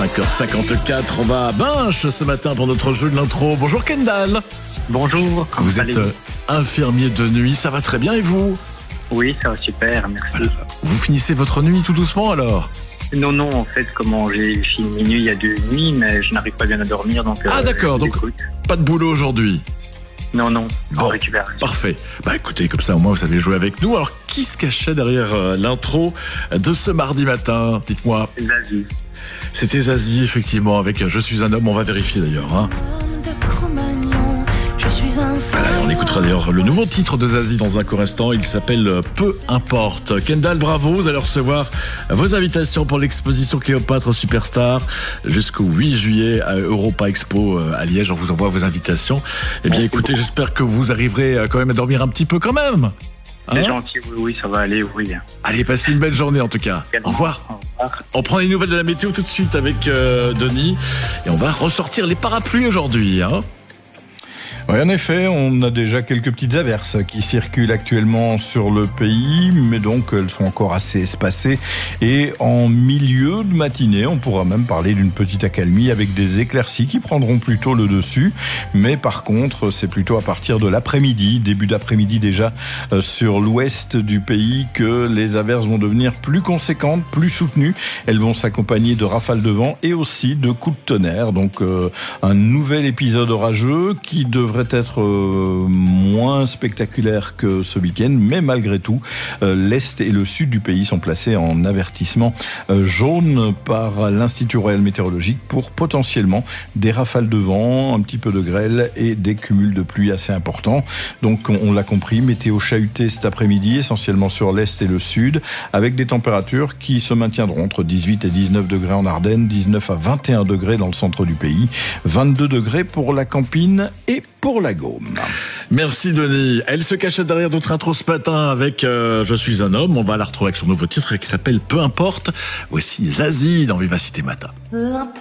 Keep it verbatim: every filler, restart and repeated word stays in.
cinq heures cinquante-quatre, on va à Binche ce matin pour notre jeu de l'intro. Bonjour Kendall. Bonjour. Vous êtes euh, infirmier de nuit, ça va très bien et vous? Oui, ça va super, merci. Voilà. Vous finissez votre nuit tout doucement alors? Non, non, en fait, comment j'ai fini minuit il y a deux nuits, mais je n'arrive pas bien à dormir, donc... Ah euh, d'accord, donc écoute. pas de boulot aujourd'hui? Non, non, bon, en récupération. Parfait. Bah écoutez, comme ça au moins vous savez jouer avec nous. Alors qui se cachait derrière euh, l'intro de ce mardi matin? Dites-moi. Zazie. C'était Zazie, effectivement, avec Je suis un homme, on va vérifier d'ailleurs. Hein. Voilà, on écoutera d'ailleurs le nouveau titre de Zazie dans un court instant, il s'appelle Peu importe. Kendall, bravo, vous allez recevoir vos invitations pour l'exposition Cléopâtre Superstar jusqu'au huit juillet à Europa Expo à Liège. On vous envoie vos invitations. Eh bien écoutez, j'espère que vous arriverez quand même à dormir un petit peu quand même. C'est hein gentil, oui, oui, ça va aller, oui. Allez, passez une belle journée en tout cas. Au revoir. Au revoir. On prend les nouvelles de la météo tout de suite avec euh, Denis et on va ressortir les parapluies aujourd'hui. Hein. Oui, en effet, on a déjà quelques petites averses qui circulent actuellement sur le pays, mais donc elles sont encore assez espacées. Et en milieu de matinée, on pourra même parler d'une petite accalmie avec des éclaircies qui prendront plutôt le dessus. Mais par contre, c'est plutôt à partir de l'après-midi, début d'après-midi déjà, euh, sur l'ouest du pays, que les averses vont devenir plus conséquentes, plus soutenues. Elles vont s'accompagner de rafales de vent et aussi de coups de tonnerre. Donc euh, un nouvel épisode orageux qui devrait être euh, moins spectaculaire que ce week-end, mais malgré tout, euh, l'Est et le Sud du pays sont placés en avertissement euh, jaune par l'Institut Royal Météorologique pour potentiellement des rafales de vent, un petit peu de grêle et des cumuls de pluie assez importants. Donc on, on l'a compris, météo chahutée cet après-midi, essentiellement sur l'Est et le Sud, avec des températures qui se maintiendront entre dix-huit et dix-neuf degrés en Ardennes, dix-neuf à vingt et un degrés dans le centre du pays, vingt-deux degrés pour la Campine et pour la Gaume. Merci Denis. Elle se cachait derrière notre intro ce matin avec euh, Je suis un homme. On va la retrouver avec son nouveau titre qui s'appelle Peu importe. Voici Zazie dans Vivacité Matin.